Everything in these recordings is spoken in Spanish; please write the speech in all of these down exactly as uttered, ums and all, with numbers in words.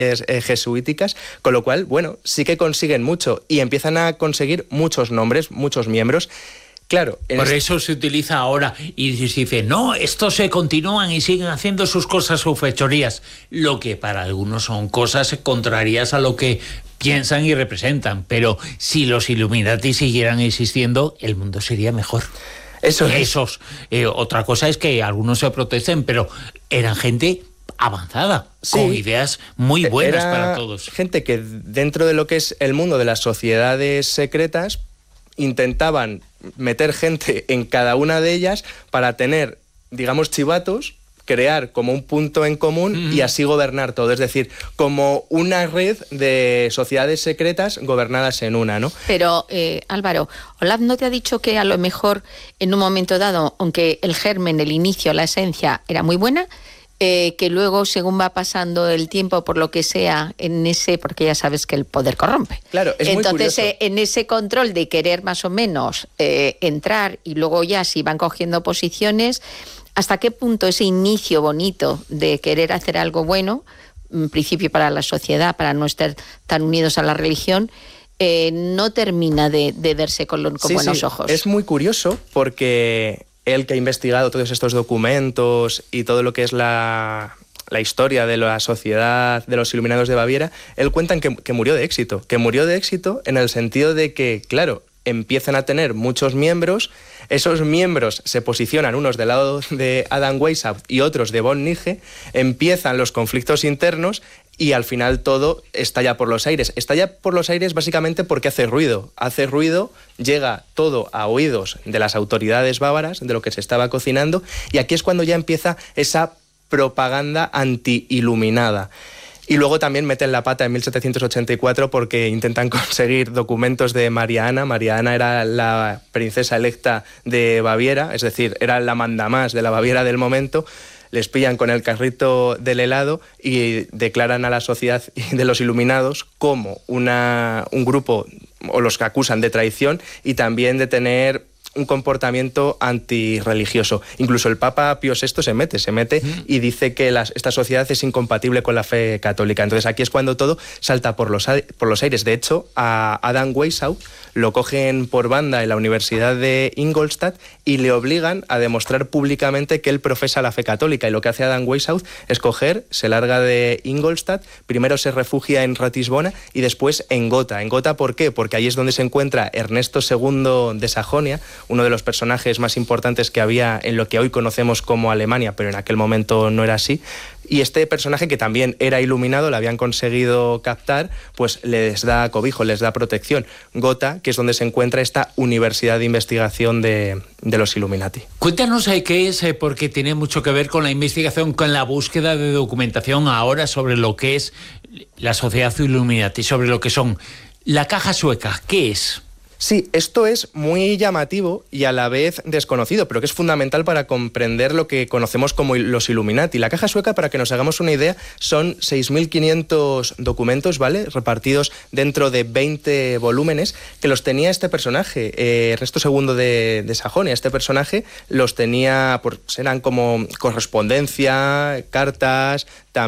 Eh, jesuíticas, con lo cual, bueno, sí que consiguen mucho y empiezan a conseguir muchos nombres, muchos miembros. Claro, por este... eso se utiliza ahora y se dice, no, estos se continúan y siguen haciendo sus cosas, sus fechorías, lo que para algunos son cosas contrarias a lo que piensan y representan, pero si los Illuminati siguieran existiendo, el mundo sería mejor. Eso es. Esos, eh, otra cosa es que algunos se protesten, pero eran gente avanzada, sí, con ideas muy buenas Era para todos. Gente que dentro de lo que es el mundo de las sociedades secretas intentaban meter gente en cada una de ellas para tener, digamos, chivatos, crear como un punto en común mm. y así gobernar todo. Es decir, como una red de sociedades secretas gobernadas en una, ¿no? Pero, eh, Álvaro, Olaf no te ha dicho que a lo mejor en un momento dado, aunque el germen, el inicio, la esencia era muy buena, Eh, que luego, según va pasando el tiempo, por lo que sea, en ese, porque ya sabes que el poder corrompe. Claro, es Entonces, muy curioso. eh, en ese control de querer más o menos eh, entrar y luego ya si van cogiendo posiciones, ¿hasta qué punto ese inicio bonito de querer hacer algo bueno, en principio para la sociedad, para no estar tan unidos a la religión, eh, no termina de, de verse con, lo, con sí, buenos sí. ojos? Es muy curioso porque él, que ha investigado todos estos documentos y todo lo que es la, la historia de la sociedad de los Iluminados de Baviera, él cuenta que, que murió de éxito, que murió de éxito en el sentido de que, claro, empiezan a tener muchos miembros, esos miembros se posicionan unos del lado de Adam Weishaupt y otros de von Nigge, empiezan los conflictos internos y al final todo estalla por los aires. Estalla por los aires básicamente porque hace ruido. Hace ruido, llega todo a oídos de las autoridades bávaras, de lo que se estaba cocinando, y aquí es cuando ya empieza esa propaganda anti-iluminada. Y luego también meten la pata en mil setecientos ochenta y cuatro porque intentan conseguir documentos de María Ana. María Ana era la princesa electa de Baviera, es decir, era la mandamás de la Baviera del momento. Les pillan con el carrito del helado y declaran a la sociedad de los Iluminados como una, un grupo, o los que acusan de traición y también de tener un comportamiento antirreligioso. Incluso el Papa Pío sexto se mete, se mete mm. y dice que las, esta sociedad es incompatible con la fe católica. Entonces aquí es cuando todo salta por los, por los aires. De hecho, a Adam Weishaupt lo cogen por banda en la Universidad de Ingolstadt y le obligan a demostrar públicamente que él profesa la fe católica. Y lo que hace Adam Weishaupt es coger, se larga de Ingolstadt, primero se refugia en Ratisbona y después en Gotha. ¿En Gotha por qué? Porque ahí es donde se encuentra Ernesto segundo de Sajonia, uno de los personajes más importantes que había en lo que hoy conocemos como Alemania, pero en aquel momento no era así. Y este personaje, que también era iluminado, lo habían conseguido captar, pues les da cobijo, les da protección. Gotha, que es donde se encuentra esta universidad de investigación de, de los Illuminati. Cuéntanos qué es, porque tiene mucho que ver con la investigación, con la búsqueda de documentación ahora sobre lo que es la sociedad Illuminati, sobre lo que son. La caja sueca, ¿qué es? Sí, esto es muy llamativo y a la vez desconocido, pero que es fundamental para comprender lo que conocemos como los Illuminati. La caja sueca, para que nos hagamos una idea, son seis mil quinientos documentos, ¿vale?, repartidos dentro de veinte volúmenes, que los tenía este personaje, eh, Ernesto segundo de, de Sajonia. Este personaje los tenía, pues, eran como correspondencia, cartas,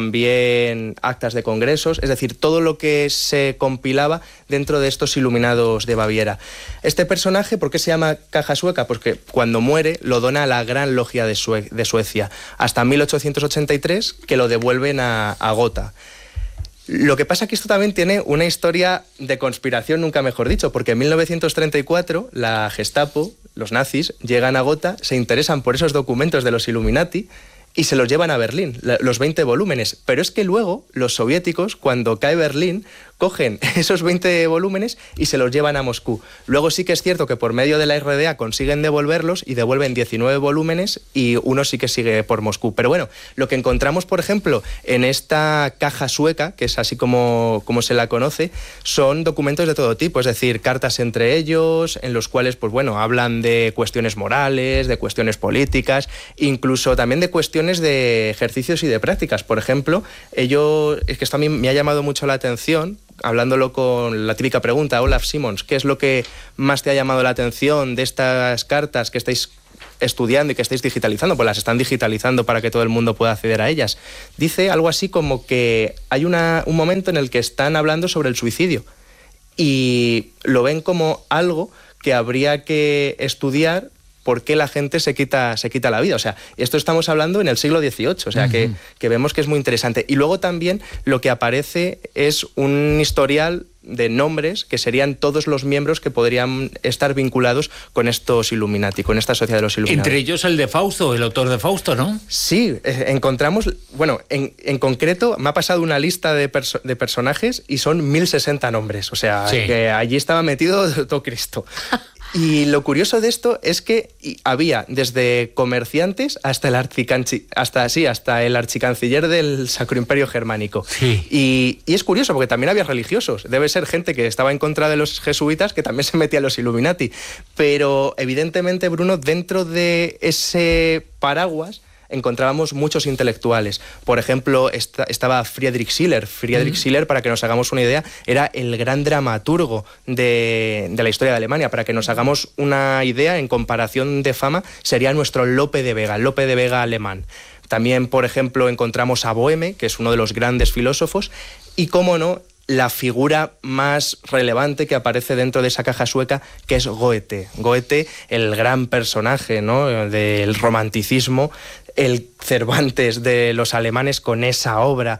también actas de congresos, es decir, todo lo que se compilaba dentro de estos Iluminados de Baviera. Este personaje, ¿por qué se llama caja sueca? Porque cuando muere lo dona a la Gran Logia de, Sue- de Suecia, hasta mil ochocientos ochenta y tres, que lo devuelven a, a Gotha. Lo que pasa es que esto también tiene una historia de conspiración, nunca mejor dicho, porque en mil novecientos treinta y cuatro la Gestapo, los nazis, llegan a Gotha, se interesan por esos documentos de los Illuminati y se los llevan a Berlín, los veinte volúmenes. Pero es que luego los soviéticos, cuando cae Berlín, cogen esos veinte volúmenes y se los llevan a Moscú. Luego sí que es cierto que por medio de la R D A consiguen devolverlos y devuelven diecinueve volúmenes y uno sí que sigue por Moscú. Pero bueno, lo que encontramos, por ejemplo, en esta caja sueca, que es así como, como se la conoce, son documentos de todo tipo, es decir, cartas entre ellos, en los cuales, pues bueno, hablan de cuestiones morales, de cuestiones políticas, incluso también de cuestiones de ejercicios y de prácticas. Por ejemplo, ello, es que esto a mí me ha llamado mucho la atención, hablándolo con la típica pregunta, Olaf Simons, ¿qué es lo que más te ha llamado la atención de estas cartas que estáis estudiando y que estáis digitalizando, pues las están digitalizando para que todo el mundo pueda acceder a ellas. Dice algo así como que hay una, un momento en el que están hablando sobre el suicidio y lo ven como algo que habría que estudiar por qué la gente se quita, se quita la vida. O sea, esto estamos hablando en el siglo dieciocho, o sea, uh-huh. que, que vemos que es muy interesante. Y luego también lo que aparece es un historial de nombres que serían todos los miembros que podrían estar vinculados con estos Illuminati, con esta sociedad de los Illuminati. Entre ellos el de Fausto, el autor de Fausto, ¿no? Sí, eh, encontramos, bueno, en, en concreto me ha pasado una lista de, perso- de personajes y son mil sesenta nombres, o sea, sí. que allí estaba metido todo Cristo. Y lo curioso de esto es que había desde comerciantes hasta el archicanci- hasta sí, hasta el archicanciller del Sacro Imperio Germánico. Sí. Y, y es curioso porque también había religiosos. Debe ser gente que estaba en contra de los jesuitas que también se metía a los Illuminati. Pero evidentemente, Bruno, dentro de ese paraguas encontrábamos muchos intelectuales. Por ejemplo, esta, estaba Friedrich Schiller. Friedrich mm. Schiller, para que nos hagamos una idea, era el gran dramaturgo de, de la historia de Alemania. Para que nos hagamos una idea, en comparación de fama, sería nuestro Lope de Vega, Lope de Vega alemán. También, por ejemplo, encontramos a Boheme, que es uno de los grandes filósofos, y, cómo no, la figura más relevante que aparece dentro de esa caja sueca, que es Goethe. Goethe, el gran personaje, ¿no?, del romanticismo, el Cervantes de los alemanes, con esa obra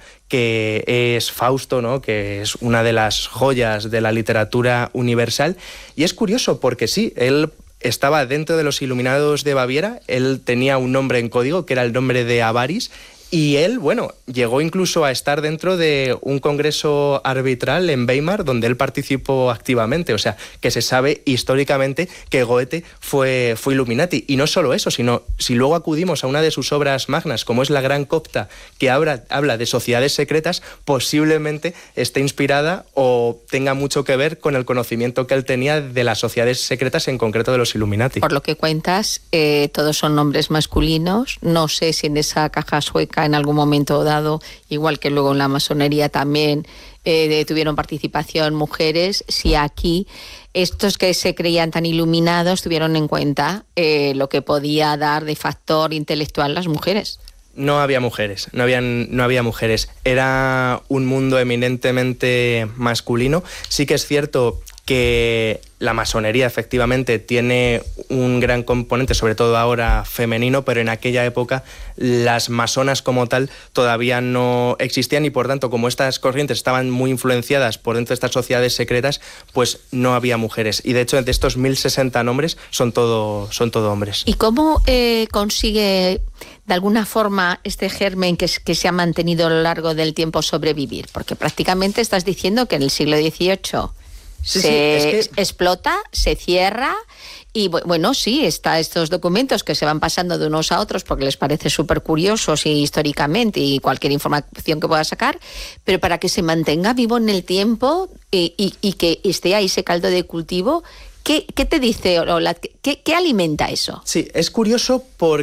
que es Fausto, ¿no?, que es una de las joyas de la literatura universal. Y es curioso porque sí, él estaba dentro de los Iluminados de Baviera, él tenía un nombre en código, que era el nombre de Avaris, y él, bueno, llegó incluso a estar dentro de un congreso arbitral en Weimar, donde él participó activamente. O sea, que se sabe históricamente que Goethe fue, fue Illuminati. Y no solo eso, sino si luego acudimos a una de sus obras magnas, como es La Gran Copta, que habla, habla de sociedades secretas, posiblemente esté inspirada o tenga mucho que ver con el conocimiento que él tenía de las sociedades secretas, en concreto de los Illuminati. Por lo que cuentas, eh, todos son nombres masculinos. No sé si en esa caja sueca en algún momento dado, igual que luego en la masonería también eh, tuvieron participación mujeres, si aquí estos que se creían tan iluminados tuvieron en cuenta eh, lo que podía dar de factor intelectual las mujeres. No había mujeres, no, habían, no había mujeres. Era un mundo eminentemente masculino. Sí que es cierto que la masonería efectivamente tiene un gran componente, sobre todo ahora femenino, pero en aquella época las masonas como tal todavía no existían y, por tanto, como estas corrientes estaban muy influenciadas por dentro de estas sociedades secretas, pues no había mujeres. Y de hecho, de estos mil sesenta nombres son todo, son todo hombres. ¿Y cómo eh, consigue de alguna forma este germen que, que se ha mantenido a lo largo del tiempo sobrevivir? Porque prácticamente estás diciendo que en el siglo dieciocho Sí, se sí, es que... explota, se cierra y bueno, sí, está estos documentos que se van pasando de unos a otros porque les parece súper curiosos y históricamente y cualquier información que pueda sacar, pero para que se mantenga vivo en el tiempo y, y, y que esté ahí ese caldo de cultivo. ¿Qué, ¿Qué te dice Olad? ¿Qué, ¿Qué alimenta eso? Sí, es curioso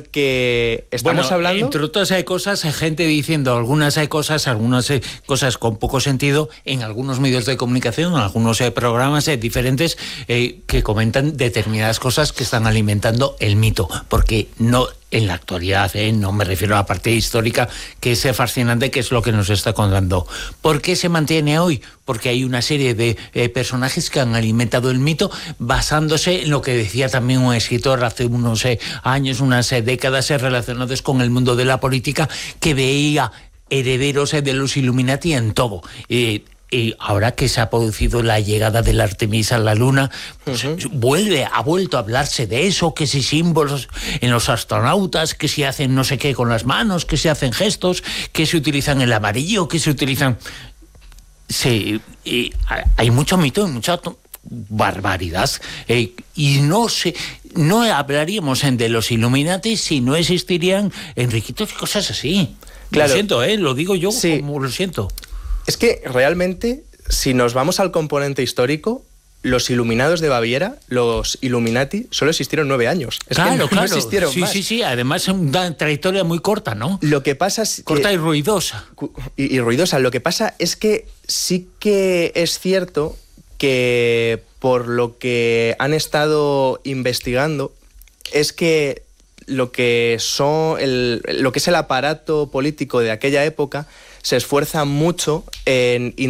porque estamos bueno, hablando... entre otras hay cosas, hay gente diciendo algunas hay cosas, algunas hay cosas con poco sentido en algunos medios de comunicación, en algunos eh, programas eh, diferentes eh, que comentan determinadas cosas que están alimentando el mito, porque no... En la actualidad, ¿eh? No me refiero a la parte histórica, que es fascinante, que es lo que nos está contando. ¿Por qué se mantiene hoy? Porque hay una serie de eh, personajes que han alimentado el mito basándose en lo que decía también un escritor hace unos eh, años, unas eh, décadas eh, relacionados con el mundo de la política, que veía herederos eh, de los Illuminati en todo. Eh, Y ahora que se ha producido la llegada del Artemisa a la Luna, pues uh-huh. vuelve, ha vuelto a hablarse de eso, que si símbolos en los astronautas, que si hacen no sé qué con las manos, que si hacen gestos, que se utilizan el amarillo, que se utilizan... Sí, y hay mucho mito, mucha barbaridad. Eh, y no sé, no hablaríamos de los Illuminati si no existirían enriquitos y cosas así. Claro. Lo siento, ¿eh? Lo digo yo sí. como lo siento. Es que realmente, si nos vamos al componente histórico, los Iluminados de Baviera, los Illuminati, solo existieron nueve años. Es claro, que no, claro. no existieron sí, más. Sí, sí, además es una trayectoria muy corta, ¿no? Lo que pasa es corta que, y ruidosa. Y, y ruidosa. Lo que pasa es que sí que es cierto que por lo que han estado investigando es que lo que, son el, lo que es el aparato político de aquella época se esfuerza mucho en